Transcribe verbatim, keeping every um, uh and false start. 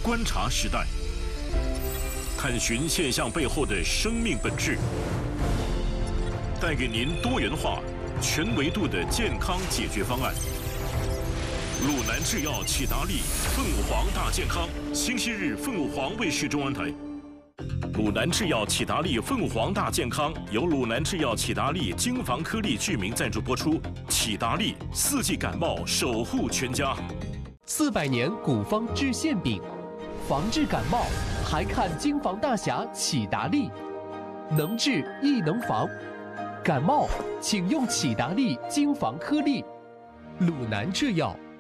观察时代，探寻现象背后的生命本质，带给您多元化、全维度的健康解决方案。鲁南制药启达利凤凰大健康，星期日凤凰卫视中文台。鲁南制药启达利凤凰大健康由鲁南制药启达利精防颗粒剧名赞助播出。启达利四季感冒守护全家。 四百年古方治馅饼，防治感冒还看精防大侠启达利，能治亦能防。感冒请用启达利精防颗粒。鲁南制药。